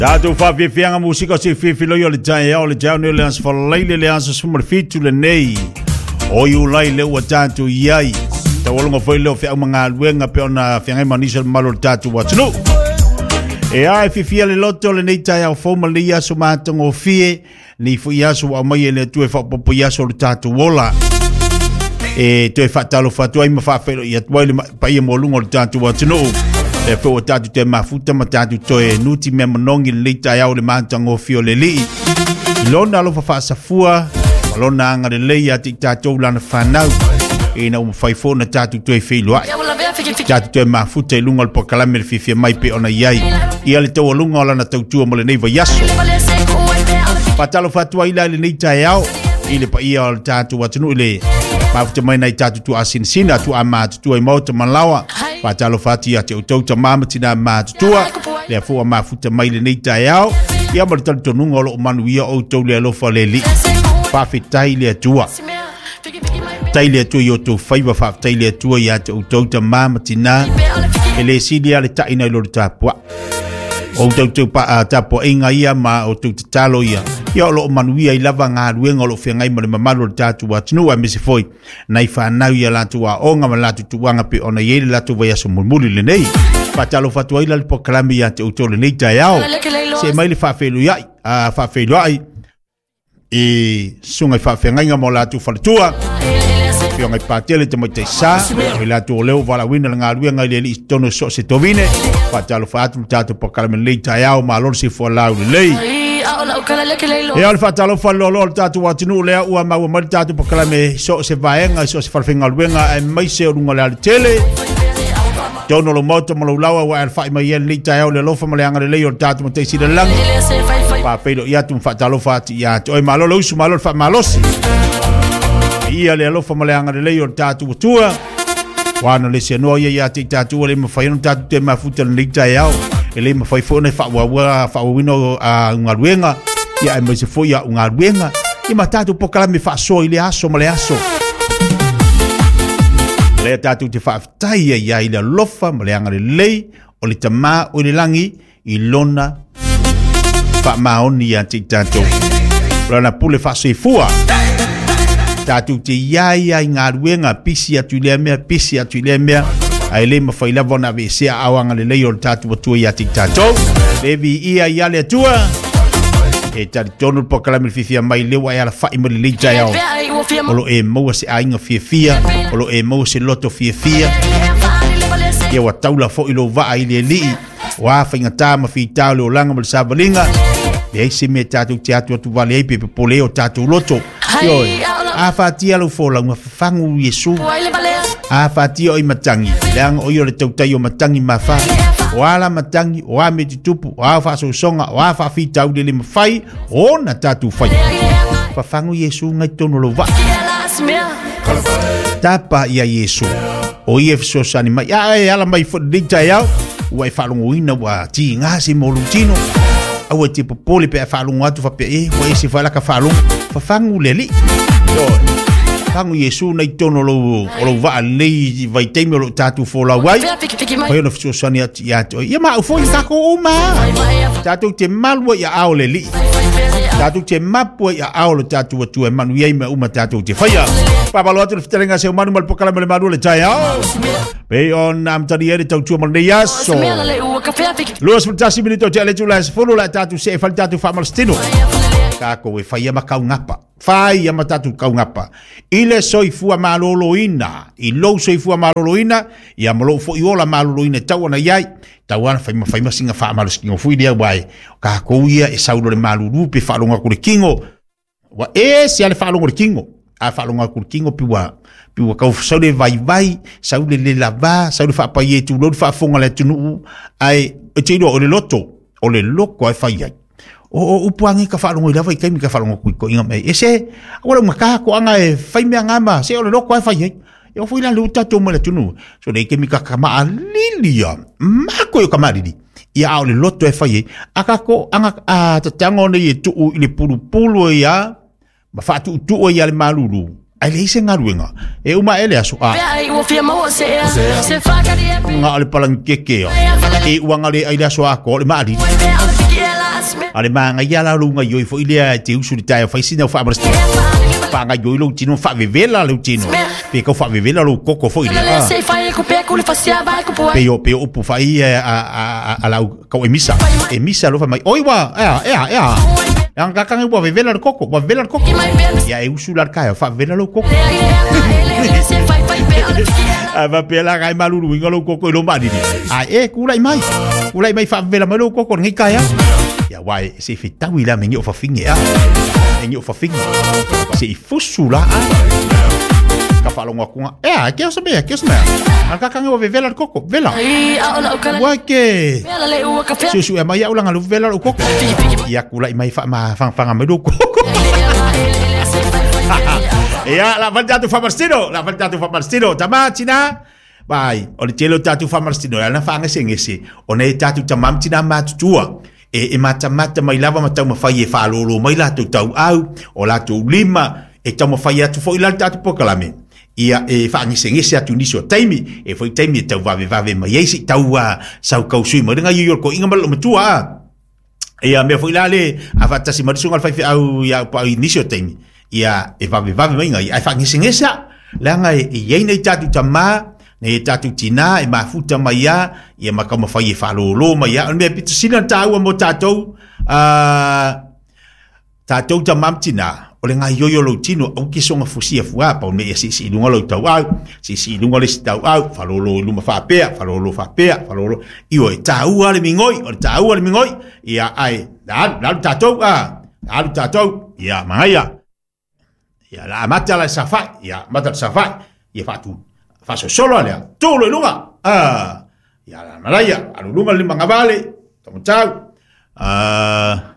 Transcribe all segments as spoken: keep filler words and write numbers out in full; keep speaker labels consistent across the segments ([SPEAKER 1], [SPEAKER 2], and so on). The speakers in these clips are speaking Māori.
[SPEAKER 1] Tātou whawhiwhianga musika si whiwhiloi o le tae au le tau ni le ansa whalaile le ansa sumar fitu le nei. O iu lai le ua tātou iai. Ta walunga whai leo whiau mga aluenga pe ona whiangai manisa le malo le tātou watanu. E ai whiwhia le loto le nei tae au whauma le iaso mātango fie. Ni fu iaso wa mai e le tue whapopo iaso le tātou wola. E tue whatalo whatua ima whawhelo i atuai le pai e molungo le tātou watanu. E fo tatu te mafuta ma tatu toe nuti me manongi le leita au le mātango fio le li. Lona alo fa whaasafua, lona anga le leia ti tātou lana whanau. E na umu whaifo na tatu toe whilua. Tatu toe mafuta e lunga le pokalame le fifia mai pe ona iai. Ia le tau alunga o lana tautua mo le neiva yaso. Patalo fatua ila le leita au. Ile pa ia o le tatu watanu ile. Mafuta mai nai tatu tu asin sina tu amatu tu ai mauta malawa. Patalo fati ya te utauta mamatina matutua. Lea fua mafuta mai le nei tae au. Ia mara tali tonunga o lo manu ia o tau lea lofa le li. Fafi tai lea tua. Tai lea tua i o tau whaiva fafi tai lea tua ia te utauta mamatina. E le sili ale taina ilo le tapua. O utauta pa tapua inga ia ma o tau te talo ia. Ia o lo manuia i lava ngā ruenga o lo whiangai ma le mamalo le tātu wa tunua mese foi. Nai whanau ia latu wa onga ma latu tuanga pe ona iele latu vai aso mulmuli le nei. Patalo fatua ila le pokalami ia te uto le nei tai au. Se mai le whawhelu iai, whawhelu ai. E sungai whawhengainga mo latu whalatua. Whiangai pātele te mai te sā. E latu o leo wala wina le ngā ruenga i le li tono so se tovine. Patalo whaatu tātu pokalami le nei tai au ma alor se fua lau le lei. E al fatalo fallo lo tatu watinu le ua ma ma tatu pakala me so se vaenga so se farfinga luenga e mai se runga le tele tono lo moto mo lo lawa wa al fa mai yen lita e le lo fa male anga le le tatu mo te si le lang pa pelo ia tu fatalo fati ia to e malo lo su malo fa malosi ia le lo fa male anga le le tatu tua wana le se no ia ti tatu le mo fa yon tatu te ma futa le lita e ele ma fai fone fa wa wa fa wino a unga ruenga ia e se foi a unga ruenga i ma tatu pokala me fa so ile aso male aso le tatu te fa tai ia ile lofa male anga le o le tama o le langi i lona fa maoni ya ti tatu lona pule fa se fua tatu te ia ia unga ruenga pisi atu le me pisi atu le me ai le ma faila bona ve se awanga le le o tatu tua ya titato le vi ia ia le tua e tari tonu pokala me fifia mai le wa ala fa i le le jaya o lo e mo se ainga fifia o lo e mo se loto fifia ia wa taula fo i lo va ai le li wa fa inga tama fi taulo langa mo sabalinga le se me tatu teatro tu vale ai pe pole o tatu loto yo a fa tia lo fo la fangu yesu a fatio i matangi lang o yo le tautai o matangi mafa wala matangi wa me tupu wa fa so songa wa fa fi tau de le mafai o na tatu fai fa fangu yesu ngai tono lo va tapa ia yesu o i so sani mai ya ala mai fo dita ya wa fa longo ina wa ti ngasi mo lutino a ti popoli pe fa longo atu fa pe e wa si fa la ka fa longo fa fangu le li yo fangu yesu nei tono lo lo va lei vai temi lo tatu fo la wai poi no fso sani ya to ya ma fo ka ko uma tatu te malwa ya aule li tatu te mapu ya aule tatu tu e manu ye ma uma tatu te faya papa lo atu ftelenga se manu mal pokala me manu le taya pe on am tadi e tatu mo le yaso los fantasi minuto te le tu las fo la tatu se fal tatu fa mal stino kako e fai ma kaungapa fai ma tatu kaungapa ile soifua maloloina i lo soifua maloloina ia malo fo i ola maloloina tawana yai tawana fai ma fai ma singa fa malos kingo fui dia bai kako ia e saulo le malulu pe fa longa ku le kingo wa e se ale fa longa le kingo a fa longa ku le kingo piwa piwa ka so le vai vai saulo le lava saulo fa pa ye tu lo fa fonga le tunu ai e tiro o le loto o le loko ai fai ai o upuangi ka fa longa lava i kai mi ka fa longa ku ko inga mai ese wala maka ko anga e fai me ngama se o le loko ai fai ai yo fui la luta to mo le tunu so le ke mi ka kama lilia mako yo kama lili ia o le loto e fai aka ko anga a tatango ne tu ile pulu pulu ia ma fa tu tu ia le malulu ai le se ngaruenga e uma ele aso a nga le palankeke e uanga le ai aso a ko le mali ale manga ia la lunga yo fo ile te usu de tai fa sina fa marstino fa nga yo lo tino fa vevela lo tino pe ko fa vevela lo koko fo ile pe yo pe o pu fa ia a a a la ko emisa emisa lo fa mai oiwa ea ea ea yang kakang ibu vevela lo koko wa vevela lo koko ya e usu la ka fa vevela lo koko va pela ga malulu ngalo koko lo mani a e kula mai kula mai fa vela malo koko ngai ka ya ya wai se fita wila mengi o fa fingi ya mengi o fa fingi se fusula a ka fa lo ngwa e ke so be ke so me a ka kan o vela lo koko vela wa ke su su e mai ulang lo vela lo koko ya kula mai fa ma fa fa malo koko ya la falta tu famarstino la falta tu famarstino tama china bai o le telo tatu famarstino la na fanga sengese o nei tatu tamam china ma tua e e mata mata mai lava mata ma fai e fa lolo mai la tu tau au o la tu lima e tamo fai atu foi la tatu pokalame ia e fanga sengese atu niso taimi e foi taimi tau va va ve mai esi tau a sau kau sui mo nga yo ko inga malo matua ia me foi la le afata si marisunga fai au ya pa inicio taimi ia e va va mai ngai ai fangi singesa langa e ye nei tatu tama nei tatu tina e mafuta mai ya ia makama fai fa lo lo mai ya me pitsina tau mo tatu a tatu tamam tina o le ngai yo yo lo tino o ki songa fusia fua pa me si si lunga lo tau au si si lunga le tau au fa lo lo luma fa pe fa lo lo fa pe fa lo lo io e tau ale mingoi o tau ale mingoi ia ai da da tatu a da tatu ia mai ya ya la mata la safa ya mata safa ya fatu faso solo ala tolo lunga ah ya la malaya alu lunga lima ngavale tamutau ah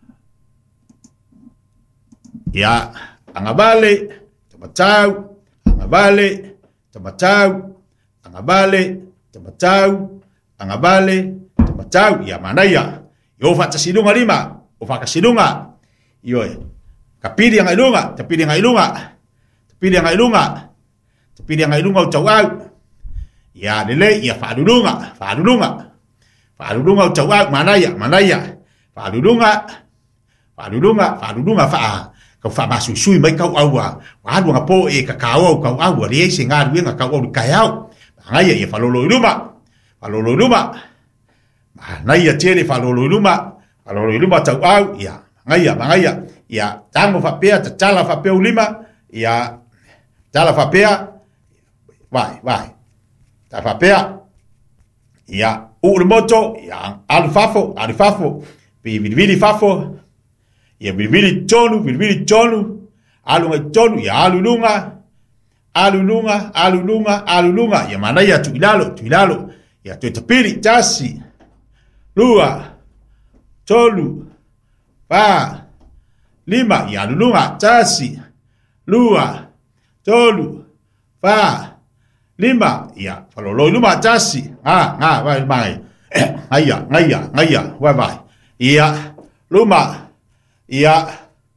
[SPEAKER 1] ya angavale tamutau angavale tamutau angavale tamutau angavale tamutau ya manaya yo fata silunga lima o faka silunga yo kapiri yang ilunga, tapi yang ilunga, tapi yang ilunga, tapi yang ilunga utawau, ya lele ya fadulunga, fadulunga, fadulunga utawau mana ya, mana ya, fadulunga, fadulunga, fadulunga fa, kau fa masuk sui mai kau awa, wadu ngapo e kakao kau awa, dia singar dia ngakau awa kayau, mana ya ya falolo iluma, falolo iluma, mana ya ceri falolo iluma, falolo iluma utawau, ya. Ngaya mangaya ya tango fa pea tala fa pea lima ya tala fa pea vai vai ta fa pea ya u moto ya alfafo alfafo bi bi fafo ya bi bi tonu bi bi tonu alunga tonu ya alulunga alulunga alulunga alulunga ya mana ya tuilalo tuilalo ya tutapiri tasi lua tolu pa lima ya lulunga tasi lua tolu pa lima ya falolo luma tasi ah nga vai mai aya ngaya ngaya vai vai ya luma ya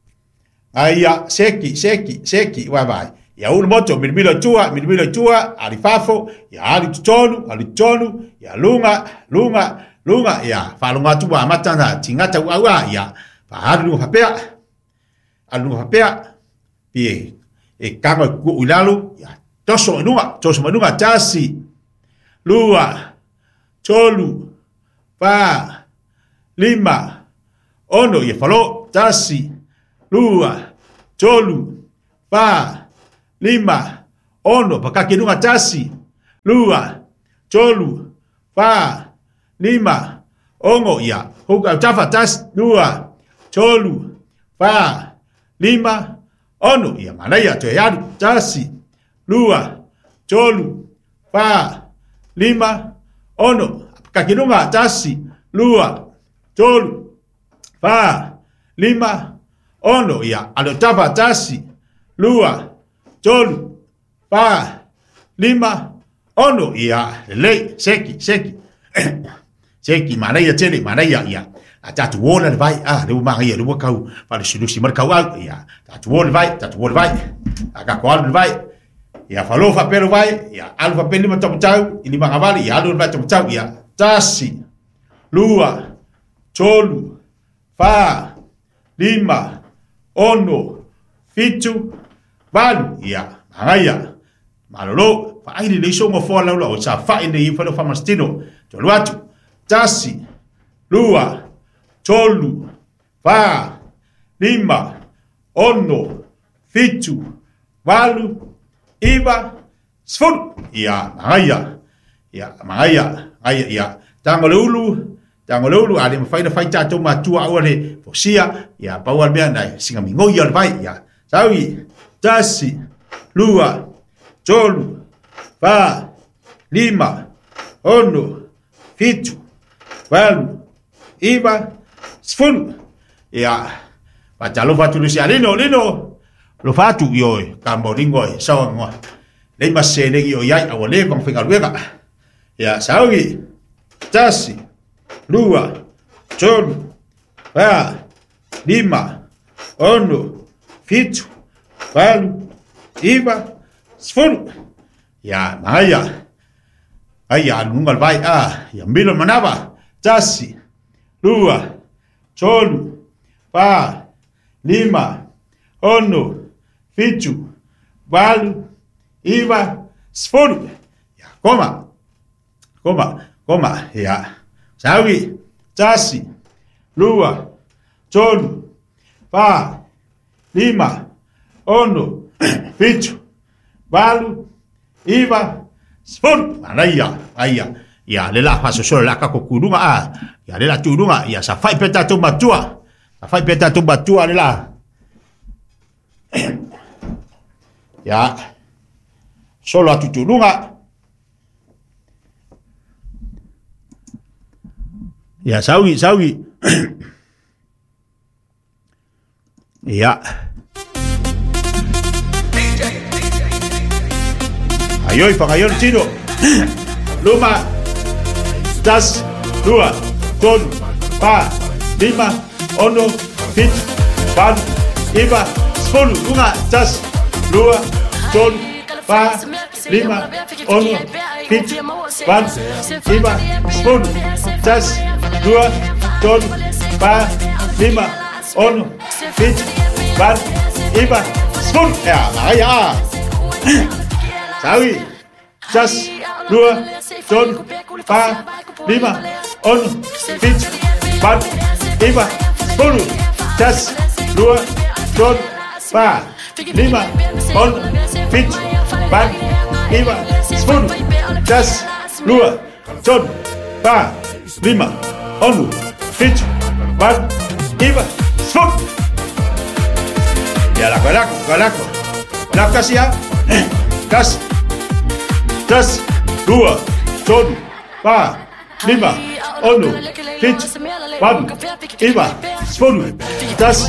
[SPEAKER 1] aya seki seki seki vai vai ya un moto milmilo tua milmilo tua alifafo ya ali tonu ali tonu ya lunga lunga lunga ya falunga tua matana tingata wa ya fa alu hapea alu hapea pie e kama ku ulalu ya toso lunga toso lunga tasi lua tolu pa lima ono ye falo tasi lua tolu pa lima ono pakake lunga tasi lua tolu pa lima ongo ya huka tafa tas lua tolu pa lima ono ya malaya to ya tasi lua tolu pa lima ono kakilunga tasi lua tolu pa lima ono ya alotava tasi lua tolu pa lima ono ya le seki seki seki malaya tele malaya ya tatu wona vai ah lu ma ia lu kau pa solusi mar kau ya tatu wona vai tatu wona vai aga ko al vai ya falo fa pero vai ya alfa peli ma tau ini ma vale ya lu vai tau ya tasi lua tolu fa, lima, ono, fitu, valu, ia, hangaya. Malolo, fa ai le so mo fo la lo sa fa ine i fa fa mastino. To luatu, tasi, lua, tolu, fa, lima, ono, fitu, valu, iva, sfun. Ia, hangaya. Ia, hangaya, hangaya ia. Tango lulu, tango lulu ale fa ina fa tato matua ole fosia, ia paua mea nai singa mingo ia vai ia. Sawi, tasi, lua, tolu, fa, lima, ono, fitu, valu, iva, sfun. Ia, patalo fatu lusi alino, lino, lo fatu yoi, kambo lingoi, sawa ngoa. Lei masene yo yai awale bang fingal wega. Ia, sawi, tasi, lua, tolu, fa, lima, ono, fitu, valu, iva, sfun. Ya, maya. Aya, nungal vai ah, ya milo manava. Tasi, lua, tolu, fa, lima, ono, fitu, valu, iva, sfun. Ya, koma. Koma, koma, ya. Sawi, tasi, lua, tolu, fa, lima, ono, fitu, valu, iva, sfun. Alaya, aya. Ya, lela fa so la ka kokurunga a. Ya lela turunga, ya sa fai peta tu matua. Sa fai peta tu matua lela. Ya. Solo atu turunga. Ya, sawi, sawi. Ya. Ayoy, pangayon, sino? Luma, das, dua, tolu, fa, lima, ono, fit, van, iva, spolu, lunga, das, dua, tolu, fa, lima, ono, fit, van, iva, spolu, das, dua, tolu, fa, lima, ono, fit, van, iva, spolu. Ya, makanya. Sawi, das, dua, tolu, fa, lima, ono, fit, van, iva, spolu, das, dua, tolu, fa, lima, ono, fit, van, iva, spolu, das, dua, tolu, fa, lima, ono, fit, van, iva, spolu. Ya la colaco, colaco, la casia, das, das, dua, tolu, fa, lima, ono, fit, van, iva, spolu, das.